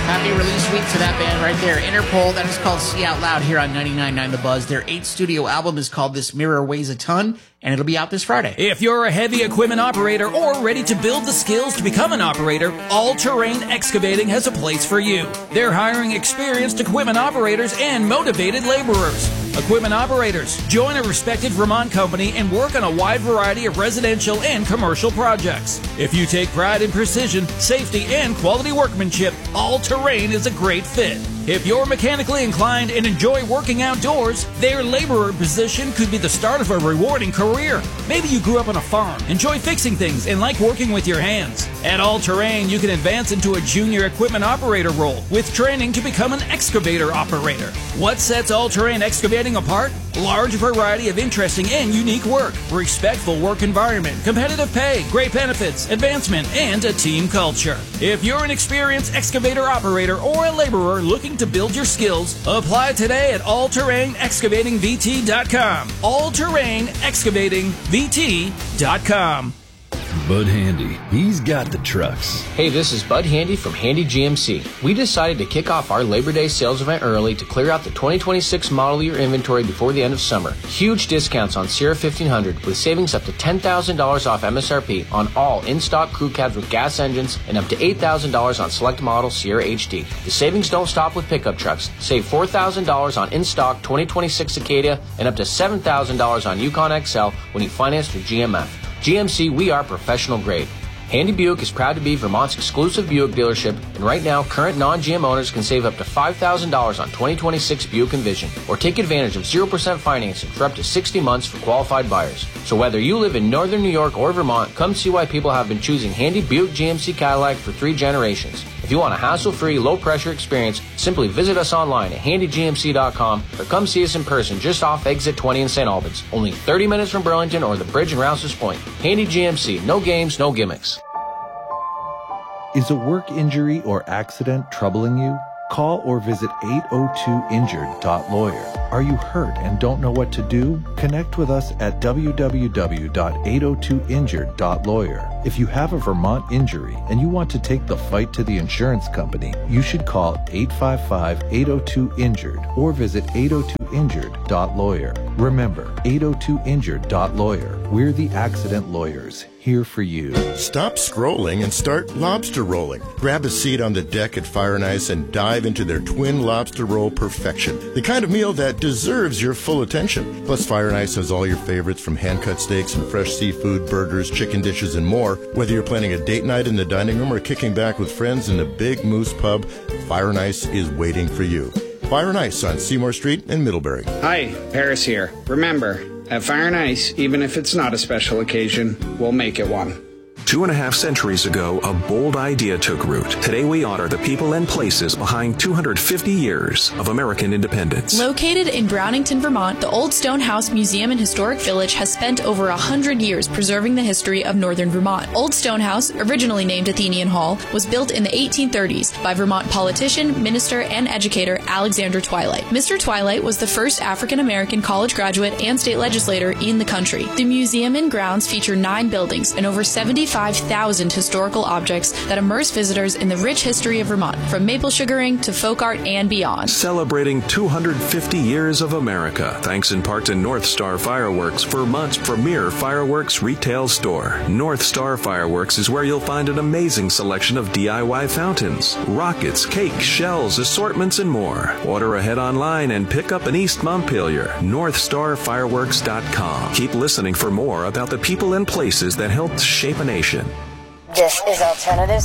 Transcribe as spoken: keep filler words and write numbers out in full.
Happy release week to that band right there. Interpol, that is called See Out Loud here on ninety-nine point nine The Buzz. Their eighth studio album is called This Mirror Weighs a Ton, and it'll be out this Friday. If you're a heavy equipment operator or ready to build the skills to become an operator, All Terrain Excavating has a place for you. They're hiring experienced equipment operators and motivated laborers. Equipment operators, join a respected Vermont company and work on a wide variety of residential and commercial projects. If you take pride in precision, safety, and quality workmanship, All Terrain is a great fit. If you're mechanically inclined and enjoy working outdoors, their laborer position could be the start of a rewarding career. Maybe you grew up on a farm, enjoy fixing things, and like working with your hands. At All Terrain, you can advance into a junior equipment operator role with training to become an excavator operator. What sets All Terrain Excavating apart? Large variety of interesting and unique work, respectful work environment, competitive pay, great benefits, advancement, and a team culture. If you're an experienced excavator operator or a laborer looking to build your skills, apply today at all terrain excavating v t dot com. all terrain excavating v t dot com. Bud Handy, he's got the trucks. Hey, this is Bud Handy from Handy G M C. We decided to kick off our Labor Day sales event early to clear out the twenty twenty-six model year inventory before the end of summer. Huge discounts on Sierra fifteen hundred with savings up to ten thousand dollars off M S R P on all in-stock crew cabs with gas engines and up to eight thousand dollars on select model Sierra H D. The savings don't stop with pickup trucks. Save four thousand dollars on in-stock twenty twenty-six Acadia and up to seven thousand dollars on Yukon X L when you finance through G M F. G M C, we are professional grade. Handy Buick is proud to be Vermont's exclusive Buick dealership, and right now, current non-G M owners can save up to five thousand dollars on twenty twenty-six Buick Envision, or take advantage of zero percent financing for up to sixty months for qualified buyers. So whether you live in northern New York or Vermont, come see why people have been choosing Handy Buick G M C Cadillac for three generations. If you want a hassle-free, low-pressure experience, simply visit us online at handy g m c dot com or come see us in person just off Exit twenty in Saint Albans, only thirty minutes from Burlington or the bridge in Rouse's Point. Handy G M C, no games, no gimmicks. Is a work injury or accident troubling you? Call or visit eight oh two injured dot lawyer. Are you hurt and don't know what to do? Connect with us at w w w dot eight oh two injured dot lawyer. If you have a Vermont injury and you want to take the fight to the insurance company, you should call eight five five, eight oh two, injured or visit eight oh two injured dot lawyer. Remember, eight oh two injured dot lawyer. We're the accident lawyers, here for you. Stop scrolling and start lobster rolling. Grab a seat on the deck at Fire and Ice and dive into their twin lobster roll perfection. The kind of meal that deserves your full attention. Plus, Fire and Ice has all your favorites from hand-cut steaks and fresh seafood, burgers, chicken dishes, and more. Whether you're planning a date night in the dining room or kicking back with friends in the Big Moose Pub, Fire and Ice is waiting for you. Fire and Ice on Seymour Street in Middlebury. Hi, Paris here. Remember, at Fire and Ice, even if it's not a special occasion, we'll make it one. Two and a half centuries ago, a bold idea took root. Today we honor the people and places behind two hundred fifty years of American independence. Located in Brownington, Vermont, the Old Stone House Museum and Historic Village has spent over a hundred years preserving the history of northern Vermont. Old Stone House, originally named Athenian Hall, was built in the eighteen thirties by Vermont politician, minister, and educator Alexander Twilight. Mister Twilight was the first African-American college graduate and state legislator in the country. The museum and grounds feature nine buildings and over seventy-five thousand historical objects that immerse visitors in the rich history of Vermont, from maple sugaring to folk art and beyond. Celebrating two hundred fifty years of America, thanks in part to North Star Fireworks, Vermont's premier fireworks retail store. North Star Fireworks is where you'll find an amazing selection of D I Y fountains, rockets, cake, shells, assortments, and more. Order ahead online and pick up an East Montpelier. north star fireworks dot com. Keep listening for more about the people and places that helped shape a nation. This is Alternative